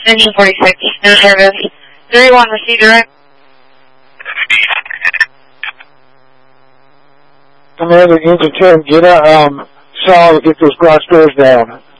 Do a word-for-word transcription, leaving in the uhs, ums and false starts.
Engine forty-six, no service. thirty-one, receive direct. Commander, engine ten, get out, um, solid, get those garage doors down.